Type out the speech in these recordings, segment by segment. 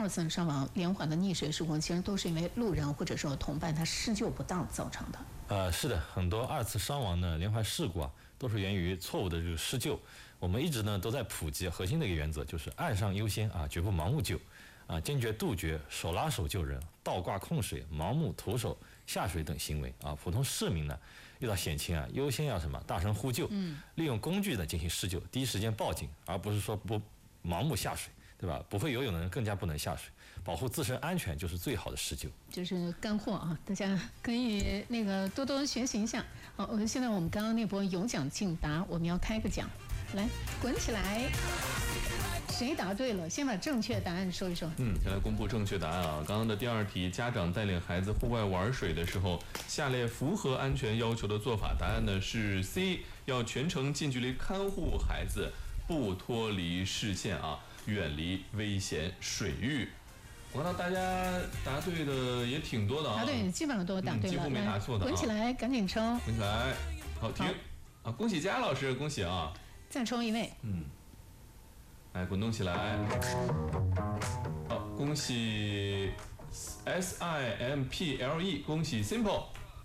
2次伤亡连环的溺水事故，其实都是因为路人或者说同伴他施救不当造成的。 是的，很多2次伤亡的连环事故啊，都是源于错误的这个施救。我们一直呢都在普及核心的一个原则，就是岸上优先啊，绝不盲目救啊，坚决杜绝手拉手救人、倒挂控水、盲目徒手下水等行为啊。普通市民呢遇到险情啊，优先要什么？大声呼救，利用工具呢进行施救，第一时间报警，而不是说不盲目下水。对吧？不会游泳的人更加不能下水，保护自身安全就是最好的施救。 就是干货啊，大家可以多多学习一下。好，现在我们刚刚那波有奖竞答，我们要开个奖，来滚起来！谁答对了？先把正确答案说一说。 先来公布正确答案啊。刚刚的第2题，家长带领孩子户外玩水的时候，下列符合安全要求的做法，答案呢是 C， 要全程近距离看护孩子，不脱离视线啊。远离危险水域。我看到大家答对的也挺多的啊， 答对基本上都答对了， 几乎没答错的啊。 滚起来，赶紧抽！ 滚起来，好停啊！恭喜佳老师，恭喜啊！ 再抽一位。 来滚动起来。好，恭喜 SIMPLE， 恭喜 Simple。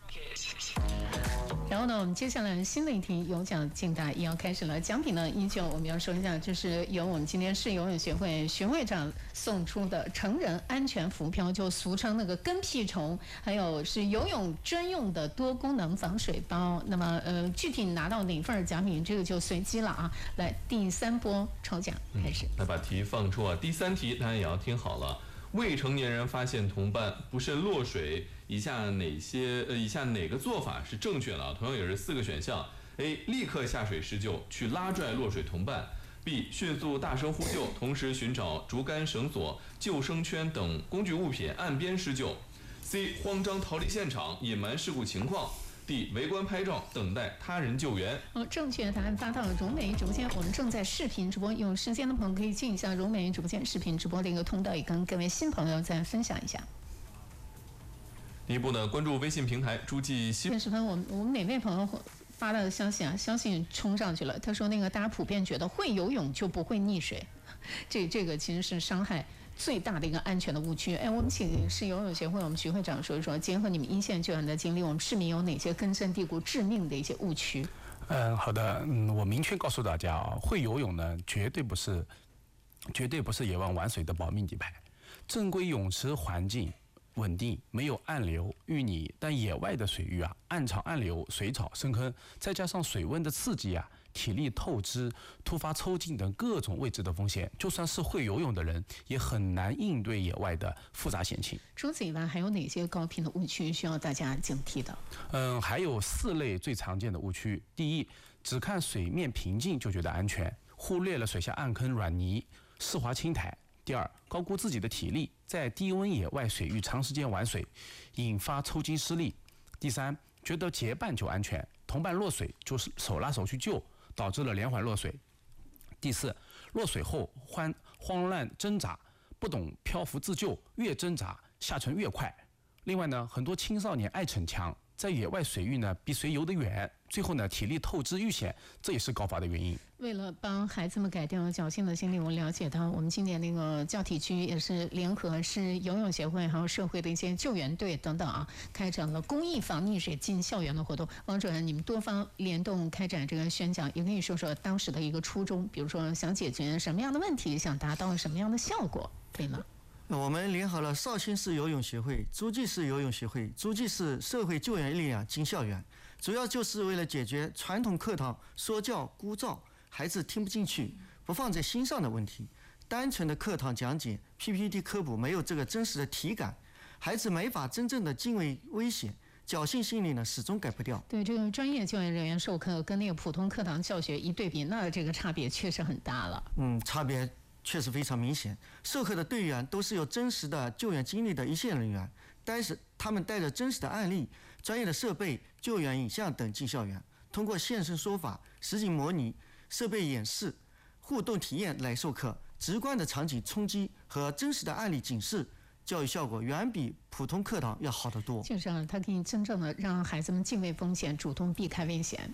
然后呢，我们接下来新的一题有奖竞答也要开始了。奖品呢，依旧我们要说一下，就是由我们今天市游泳协会徐会长送出的成人安全浮漂，就俗称那个跟屁虫，还有是游泳专用的多功能防水包。那么具体拿到哪份奖品，这个就随机了啊。来，第3波抽奖开始。 来把题放出啊！第3题大家也要听好了。未成年人发现同伴不慎落水，以下哪个做法是正确的啊？同样也是4个选项 ：A. 立刻下水施救，去拉拽落水同伴；B. 迅速大声呼救，同时寻找竹竿、绳索、救生圈等工具物品，岸边施救；C. 慌张逃离现场，隐瞒事故情况；D. 围观拍照，等待他人救援。 正确答案发到了融媒直播间，我们正在视频直播，有时间的朋友可以进一下融媒直播间视频直播的一个通道，也跟各位新朋友再分享一下。 第一步呢，关注微信平台诸暨西。 10分，我们哪位朋友发的消息啊？消息冲上去了，他说大家普遍觉得会游泳就不会溺水，这个其实是伤害最大的一个安全的误区。我们请市游泳协会我们徐会长说一说，结合你们一线救援的经历，我们市民有哪些根深蒂固、致命的一些误区？ 好的，我明确告诉大家啊，会游泳呢，绝对不是野外玩水的保命底牌。正规泳池环境稳定，没有暗流淤泥，但野外的水域啊，暗潮、暗流、水草、深坑，再加上水温的刺激啊，体力透支、突发抽筋等各种未知的风险，就算是会游泳的人，也很难应对野外的复杂险情。 除此以外，还有哪些高频的误区需要大家警惕的？ 还有4类最常见的误区。第一，只看水面平静就觉得安全，忽略了水下暗坑、软泥、湿滑青苔。第二，高估自己的体力，在低温野外水域长时间玩水，引发抽筋失力。第三，觉得结伴就安全，同伴落水就是手拉手去救，导致了连环落水。第四，落水后慌乱挣扎，不懂漂浮自救，越挣扎下沉越快。另外呢，很多青少年爱逞强，在野外水域呢比谁游得远，最后呢体力透支遇险，这也是高发的原因。 为了帮孩子们改掉侥幸的心理，我了解到我们今年那个教体区也是联合市游泳协会还有社会的一些救援队等等啊，开展了公益防溺水进校园的活动。王主任，你们多方联动开展这个宣讲，也可以说说当时的一个初衷，比如说想解决什么样的问题，想达到什么样的效果，可以吗？ 我们联合了绍兴市游泳协会、诸暨市游泳协会、诸暨市社会救援力量进校园，主要就是为了解决传统课堂说教枯燥、孩子听不进去、不放在心上的问题。单纯的课堂讲解、PPT 科普没有这个真实的体感，孩子没法真正的敬畏危险，侥幸心理呢始终改不掉。 对，这个专业救援人员授课跟那个普通课堂教学一对比，那这个差别确实很大了。 差别确实非常明显。授课的队员都是有真实的救援经历的一线人员，但是他们带着真实的案例、专业的设备、救援影像等进校园，通过现身说法、实景模拟、设备演示、互动体验来授课，直观的场景冲击和真实的案例警示，教育效果远比普通课堂要好得多。 就是它可以真正的让孩子们敬畏风险，主动避开危险。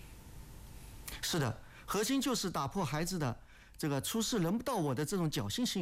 是的，核心就是打破孩子的这个出事轮不到我的这种侥幸心理，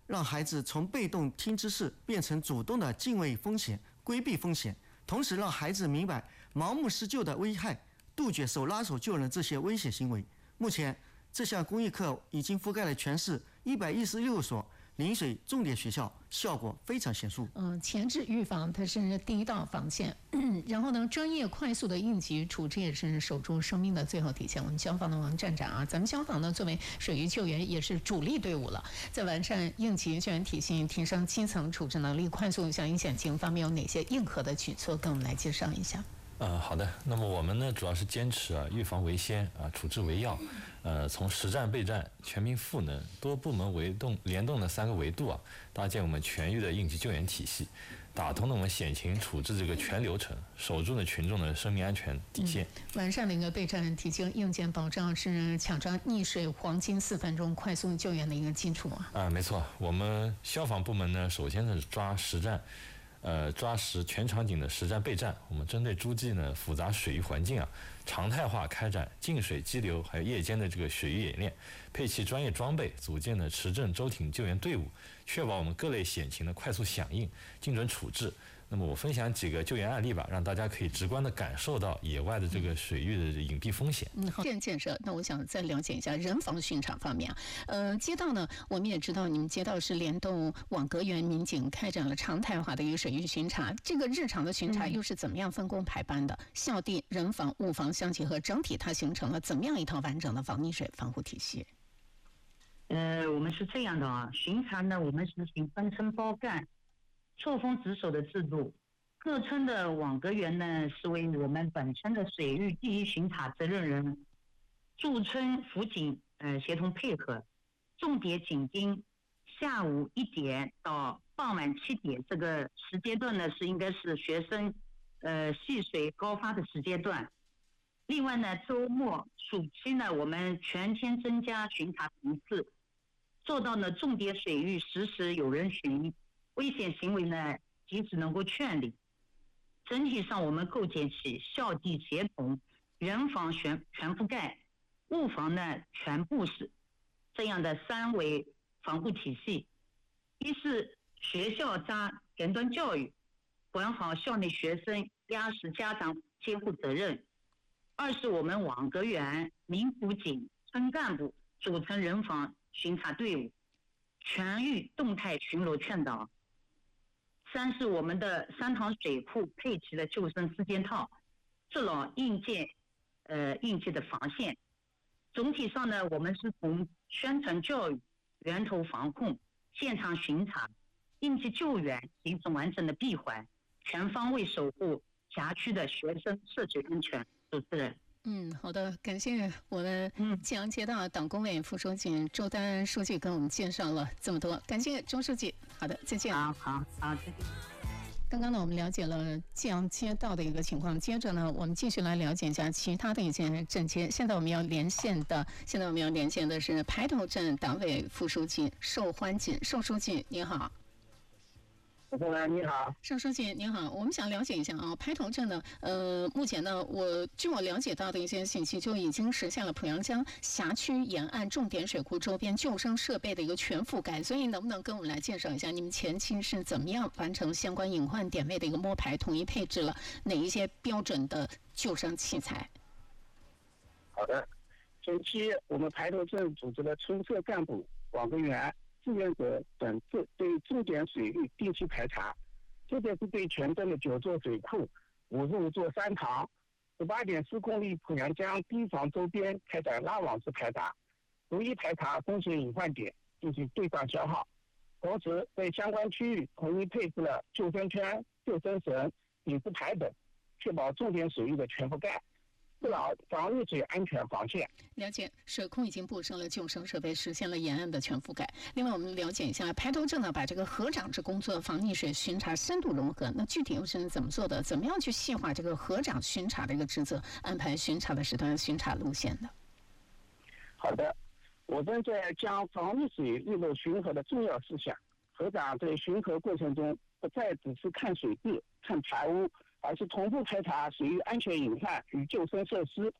让孩子从被动听知识变成主动的敬畏风险、规避风险，同时让孩子明白盲目施救的危害，杜绝手拉手救人这些危险行为。目前，这项公益课已经覆盖了全市116所临水重点学校，效果非常显著。 前置预防它是第一道防线，然后呢，专业快速的应急处置也是守住生命的最后底线。我们消防的王站长啊，咱们消防呢作为水域救援也是主力队伍了，在完善应急救援体系、提升基层处置能力、快速响应险情方面有哪些硬核的举措？跟我们来介绍一下。 好的。那么我们呢，主要是坚持预防为先处置为要。从实战备战、全民赋能、多部门联动的3个维度搭建我们全域的应急救援体系，打通了我们险情处置这个全流程，守住了群众的生命安全底线。 完善的一个备战体系硬件保障是抢抓溺水黄金4分钟快速救援的一个基础没错，我们消防部门呢，首先是抓实战。抓实全场景的实战备战，我们针对诸暨呢复杂水域环境常态化开展近水激流还有夜间的这个水域演练，配齐专业装备，组建了持证舟艇救援队伍，确保我们各类险情的快速响应、精准处置。那么我分享几个救援案例吧，让大家可以直观地感受到野外的这个水域的隐蔽风险。 好，建设。那我想再了解一下人防巡查方面街道呢，我们也知道你们街道是联动网格员民警开展了常态化的一个水域巡查，这个日常的巡查又是怎么样分工排班的？校地、人防、物防相结合，整体它形成了怎么样一套完整的防溺水防护体系？ 我们是这样的巡查呢，我们实行分村包干、错峰值守的制度，各村的网格员呢是为我们本村的水域第一巡查责任人，驻村辅警协同配合，重点紧盯下午1点到傍晚7点这个时间段呢，应该是学生戏水高发的时间段。另外呢，周末暑期呢，我们全天增加巡查频次，做到呢重点水域实时有人巡，危险行为呢及时能够劝离。整体上我们构建起校地协同、人防全覆盖、物防呢全部是这样的3维防护体系。一是学校扎前端教育，管好校内学生，压实家长监护责任；二是我们网格员、民辅警、村干部组成人防巡查队伍，全域动态巡逻劝导；三是我们的3塘水库配齐了救生4件套，这老应届的防线。总体上呢，我们是从宣传教育、源头防控、现场巡查、应急救援形成完整的闭环，全方位守护辖区的学生社区安全。主持人。 好的，感谢我们济阳街道党工委副书记周丹书记跟我们介绍了这么多，感谢周书记。好的，再见。 好，再见。 刚刚呢，我们了解了济阳街道的一个情况，接着呢，我们继续来了解一下其他的一些镇街。现在我们要连线的是排头镇党委副书记寿欢锦，寿书记您好。 你好， 邵书记您好，我们想了解一下排头镇呢，目前呢，据我了解到的一些信息，就已经实现了濮阳江辖区沿岸重点水库周边救生设备的一个全覆盖，所以能不能跟我们来介绍一下，你们前期是怎么样完成相关隐患点位的一个摸排，统一配置了哪一些标准的救生器材？ 好的，前期我们排头镇组织了出色干部、网格员、志愿者等对重点水域定期排查，特别是对全镇的9座水库、55座3塘、18.4公里濮阳江堤防周边开展拉网式排查，逐一排查风险隐患点，进行对账消耗。同时，在相关区域统一配置了救生圈、救生绳、警示牌等，确保重点水域的全覆盖。不老防溺水安全防线。 了解，水库已经布设了救生设备，实现了沿岸的全覆盖。另外，我们了解一下，排头镇呢把这个河长制工作、防溺水巡查深度融合，那具体又是怎么做的？怎么样去细化这个河长巡查的一个职责，安排巡查的时段、巡查路线的？ 好的，我正在将防溺水日落巡河的重要事项，河长在巡河过程中不再只是看水质、看排污，而是同步排查水域安全隐患与救生设施，